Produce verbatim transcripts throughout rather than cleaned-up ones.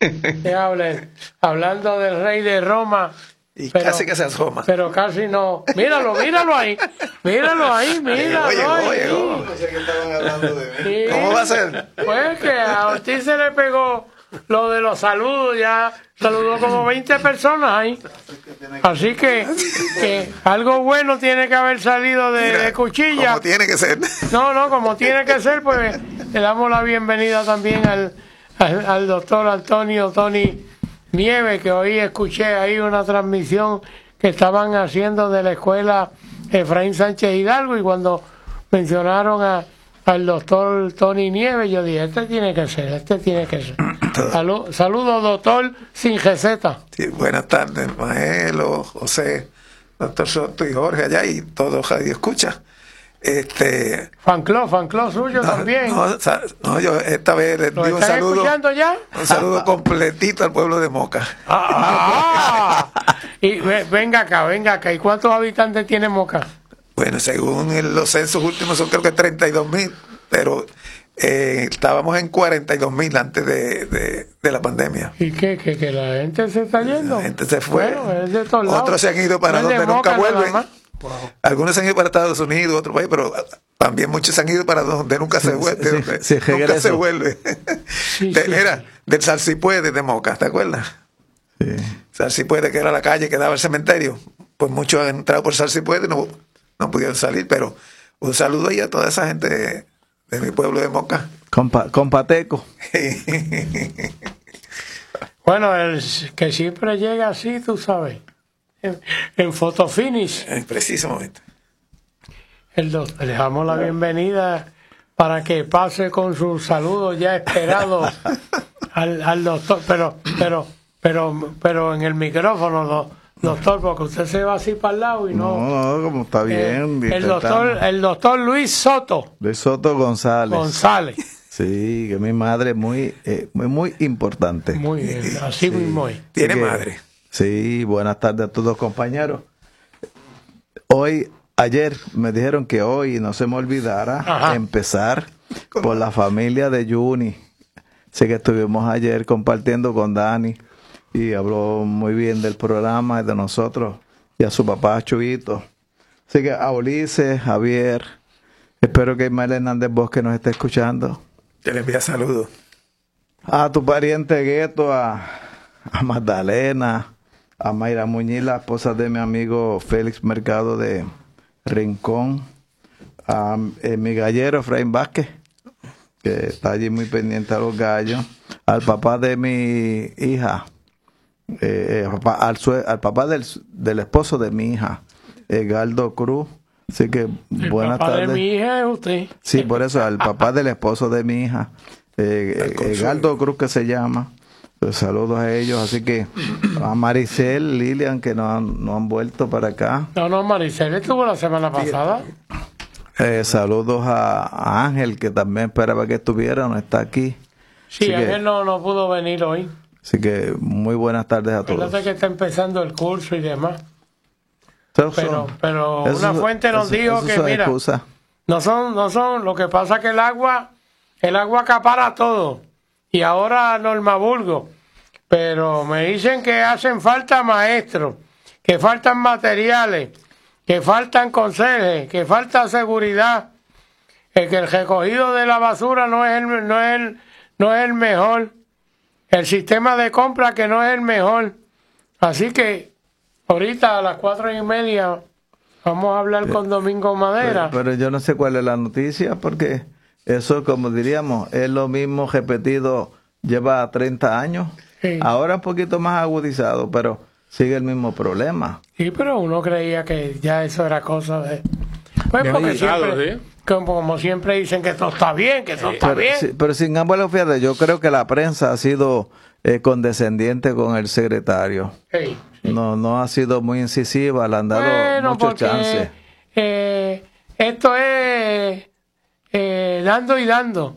que hable, hablando del rey de Roma. Y pero, casi que se asoma. Pero casi no. Míralo, míralo ahí. Míralo ahí, míralo. Oye, ahí. oye, oye. Pensé que estaban hablando de mí. Sí. ¿Cómo va a ser? Pues que a Ortiz se le pegó lo de los saludos, ya saludó como veinte personas ahí. Así que, que algo bueno tiene que haber salido de, Mira, de Cuchilla. Como tiene que ser. No, no, como tiene que ser, pues le damos la bienvenida también al, al, al doctor Antonio Tony Nieves, que hoy escuché ahí una transmisión que estaban haciendo de la escuela Efraín Sánchez Hidalgo, y cuando mencionaron a, al doctor Tony Nieves, yo dije, este tiene que ser, este tiene que ser. Salud, saludos, doctor, sin receta. Sí, buenas tardes, Maelo, José, doctor Soto y Jorge allá y todos Radio Escucha. Este, Fan club, fan club suyo no, también. No, no, yo esta vez les ¿Lo digo un están saludo, escuchando ya? un saludo completito al pueblo de Moca. Ah, ah. Y ve- venga acá, venga acá. ¿Y cuántos habitantes tiene Moca? Bueno, según el- los censos últimos son creo que treinta y dos mil, pero eh, estábamos en cuarenta y dos mil antes de, de, de la pandemia. ¿Y qué? ¿Que, que la gente se está yendo? La gente se fue. Bueno, es de todos lados. Otros se han ido para No es de donde nunca Moca nada vuelven. más. Algunos se han ido para Estados Unidos, otro país, pero también muchos se han ido para donde nunca se vuelve. sí, donde sí, nunca regreso. se vuelve. Sí, De- sí. Era del Salsipuede de Moca, ¿te acuerdas? Sí. Salsipuede, que era la calle que daba al cementerio. Pues muchos han entrado por Salsipuede y no, no pudieron salir, pero un saludo ahí a toda esa gente de, de mi pueblo de Moca. Compa, compateco. Bueno, el que siempre llega así, tú sabes. En, en Fotofinish, En preciso momento. el doctor, le damos la bienvenida para que pase con sus saludos ya esperados al, al doctor. Pero, pero, pero, pero en el micrófono, do- doctor, porque usted se va así para el lado y no. No, no, como está bien. Eh, el doctor, el doctor Luis Soto Luis Soto González. González. Sí, que mi madre es muy, eh, muy, muy importante. Muy bien, así mismo es. Tiene Así que- madre. Sí, buenas tardes a todos compañeros. Hoy, ayer me dijeron que hoy no se me olvidara Ajá. empezar por la familia de Juni. Sé que estuvimos ayer compartiendo con Dani y habló muy bien del programa y de nosotros y a su papá Chuito. Así que a Ulises, Javier, espero que Ismael Hernández Bosque nos esté escuchando. Te le envía saludos. A tu pariente Gueto, a, a Magdalena, a Mayra Muñiz, la esposa de mi amigo Félix Mercado de Rincón, a eh, mi gallero Efraín Vázquez, que está allí muy pendiente a los gallos, al papá de mi hija, eh, eh, papá- al, sue- al papá del, del esposo de mi hija, Edgardo Cruz. Así que El buenas papá tardes. de mi hija es usted. Sí, por eso, al papá del esposo de mi hija, eh, eh, Edgardo Cruz, que se llama. Pues saludos a ellos. Así que a Maricel, Lilian, que no han, no han vuelto para acá. No, no, Maricel estuvo la semana pasada. Eh, saludos a, a Ángel, que también esperaba que estuviera, no está aquí. Sí, Así que- Ángel no, no pudo venir hoy. Así que muy buenas tardes a todos. Acuérdate que está empezando el curso y demás. Eso Pero, son- pero eso- una fuente nos eso- dijo eso que, son mira, excusas. no son, no son, lo que pasa que el agua, el agua acapara todo. Y ahora Norma Burgos. Pero me dicen que hacen falta maestros, que faltan materiales, que faltan conserjes, que falta seguridad, eh, que el recogido de la basura no es el, no es el, no es el mejor, el sistema de compra que no es el mejor. Así que ahorita a las cuatro y media vamos a hablar con Domingo Madera. Pero, pero yo no sé cuál es la noticia, porque eso, como diríamos, es lo mismo repetido, lleva treinta años. Sí. Ahora un poquito más agudizado, pero sigue el mismo problema. Sí, pero uno creía que ya eso era cosa de... Pues Ya porque avisado, siempre, ¿sí? como, como siempre dicen que todo está bien, que todo está Pero, bien. sí, pero sin embargo, fíjate, yo creo que la prensa ha sido eh, condescendiente con el secretario. Sí, sí. No, no ha sido muy incisiva, le han dado Bueno, mucho porque chance. eh, esto es eh, dando y dando.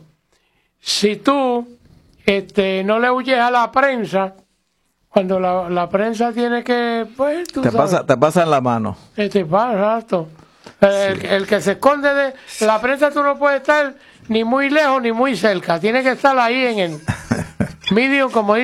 Si tú este, no le huyes a la prensa, cuando la, la prensa tiene que, pues tú Te sabes, pasa, te pasa en la mano. este pasa esto. El, el que se esconde de la prensa, tú no puedes estar ni muy lejos ni muy cerca, tiene que estar ahí en el medium, como